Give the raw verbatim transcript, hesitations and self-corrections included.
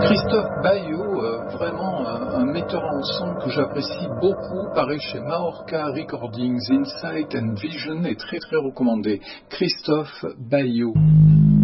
Christophe Baillot, euh, vraiment euh, un metteur en son que j'apprécie beaucoup, pareil chez Mahorca Recordings, Insight and Vision est très très recommandé. Christophe Baillot.